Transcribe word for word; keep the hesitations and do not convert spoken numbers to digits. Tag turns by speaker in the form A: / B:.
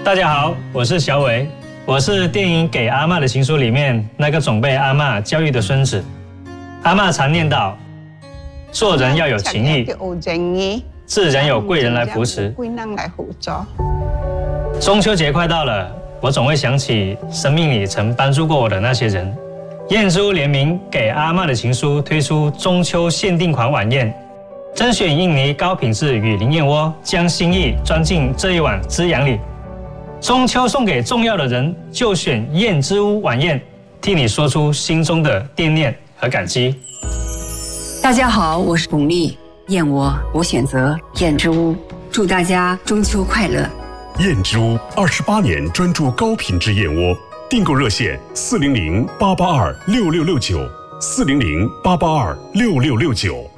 A: 大家好，我是小伟，我是电影《给阿嬷的情书》里面那个总被阿嬷教育的孙子。阿嬷常念叨，做人要有情义，自然有贵人来扶持。中秋节快到了，我总会想起生命里曾帮助过我的那些人。燕之屋联名《给阿嬷的情书》推出中秋限定款晚宴，甄选印尼高品质雨林燕窝，将心意装进这一碗滋养里。中秋送给重要的人，就选燕之屋晚宴，替你说出心中的惦念和感激。
B: 大家好，我是巩俐，燕窝我选择燕之屋，祝大家中秋快乐。
C: 燕之屋二十八年专注高品质燕窝，订购热线四零零八八二六六六九四零零八八二六六六九。